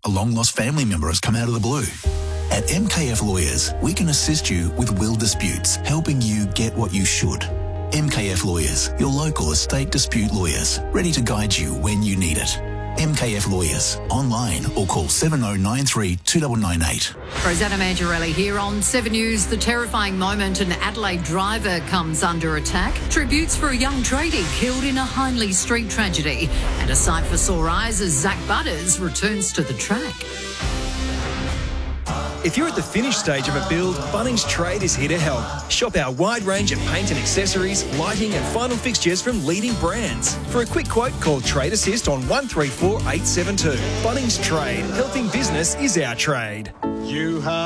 A long-lost family member has come out of the blue. At MKF Lawyers, we can assist you with will disputes, helping you get what you should. MKF Lawyers, your local estate dispute lawyers, ready to guide you when you need it. MKF Lawyers, online or call 7093 2998. Rosanna Mangiarelli here on 7 News. The terrifying moment an Adelaide driver comes under attack. Tributes for a young tradie killed in a Hindley Street tragedy. And a sight for sore eyes as Zach Butters returns to the track. If you're at the finished stage of a build, Bunnings Trade is here to help. Shop our wide range of paint and accessories, lighting and final fixtures from leading brands. For a quick quote, call Trade Assist on 134 872. Bunnings Trade. Helping business is our trade. You have